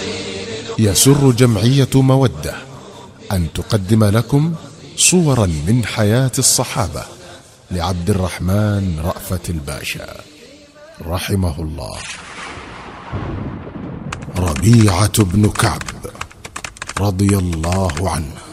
يسر جمعية مودة أن تقدم لكم صورا من حياة الصحابة لعبد الرحمن رأفت الباشا رحمه الله. ربيعة بن كعب رضي الله عنه.